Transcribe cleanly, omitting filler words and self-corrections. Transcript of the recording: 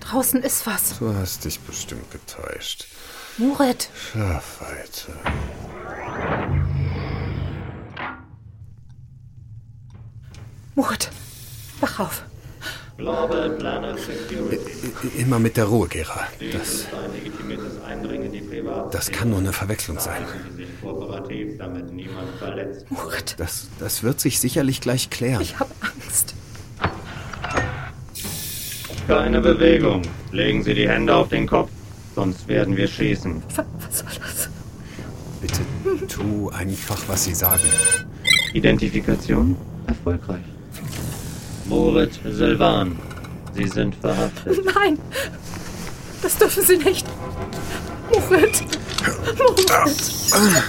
Draußen ist was. Du hast dich bestimmt getäuscht. Murat. Schlaf weiter. Murat, wach auf. Global Planet Security. Immer mit der Ruhe, Gera. Dies ist ein legitimiertes Eindringen in die Privatsphäre. Das kann nur eine Verwechslung sein. Halten Sie sich kooperativ, damit niemand verletzt wird. Murat, Das wird sich sicherlich gleich klären. ich habe Angst. Keine Bewegung. Legen Sie die Hände auf den Kopf, sonst werden wir schießen. Was soll das? Bitte tu einfach, was sie sagen. Identifikation erfolgreich. Moritz Silvan, Sie sind verhaftet. Nein, das dürfen Sie nicht. Murat. Murat.